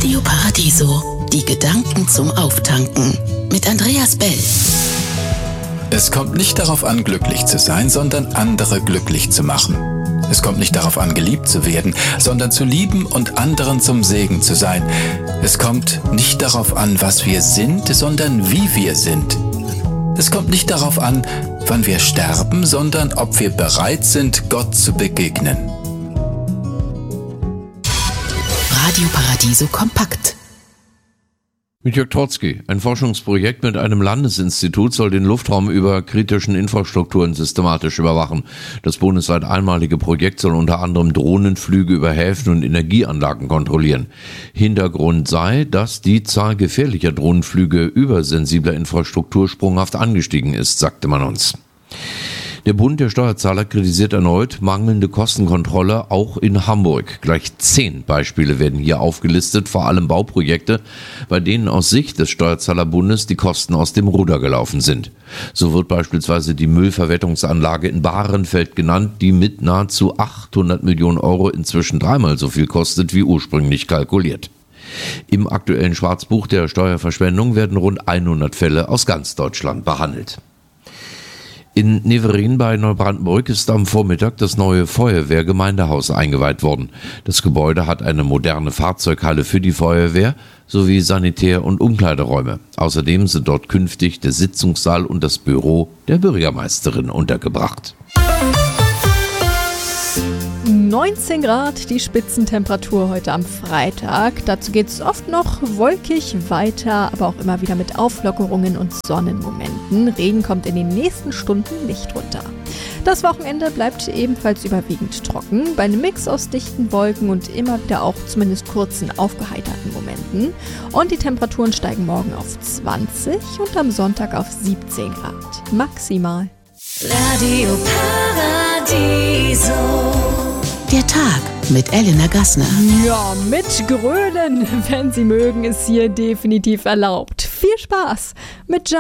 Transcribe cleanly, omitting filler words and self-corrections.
Radio Paradiso, die Gedanken zum Auftanken mit Andreas Bell. Es kommt nicht darauf an, glücklich zu sein, sondern andere glücklich zu machen. Es kommt nicht darauf an, geliebt zu werden, sondern zu lieben und anderen zum Segen zu sein. Es kommt nicht darauf an, was wir sind, sondern wie wir sind. Es kommt nicht darauf an, wann wir sterben, sondern ob wir bereit sind, Gott zu begegnen. Radio Paradiso kompakt. Mit Jörg Trotzki. Ein Forschungsprojekt mit einem Landesinstitut soll den Luftraum über kritischen Infrastrukturen systematisch überwachen. Das bundesweit einmalige Projekt soll unter anderem Drohnenflüge über Häfen und Energieanlagen kontrollieren. Hintergrund sei, dass die Zahl gefährlicher Drohnenflüge über sensibler Infrastruktur sprunghaft angestiegen ist, sagte man uns. Der Bund der Steuerzahler kritisiert erneut mangelnde Kostenkontrolle auch in Hamburg. Gleich 10 Beispiele werden hier aufgelistet, vor allem Bauprojekte, bei denen aus Sicht des Steuerzahlerbundes die Kosten aus dem Ruder gelaufen sind. So wird beispielsweise die Müllverwertungsanlage in Bahrenfeld genannt, die mit nahezu 800 Millionen Euro inzwischen 3-mal so viel kostet wie ursprünglich kalkuliert. Im aktuellen Schwarzbuch der Steuerverschwendung werden rund 100 Fälle aus ganz Deutschland behandelt. In Neverin bei Neubrandenburg ist am Vormittag das neue Feuerwehrgemeindehaus eingeweiht worden. Das Gebäude hat eine moderne Fahrzeughalle für die Feuerwehr sowie Sanitär- und Umkleideräume. Außerdem sind dort künftig der Sitzungssaal und das Büro der Bürgermeisterin untergebracht. 19 Grad die Spitzentemperatur heute am Freitag. Dazu geht es oft noch wolkig weiter, aber auch immer wieder mit Auflockerungen und Sonnenmomenten. Regen kommt in den nächsten Stunden nicht runter. Das Wochenende bleibt ebenfalls überwiegend trocken, bei einem Mix aus dichten Wolken und immer wieder auch zumindest kurzen aufgeheiterten Momenten. Und die Temperaturen steigen morgen auf 20 und am Sonntag auf 17 Grad. Maximal. Radio Paradiso. Der Tag mit Elena Gassner. Ja, mit Grölen, wenn Sie mögen, ist hier definitiv erlaubt. Viel Spaß mit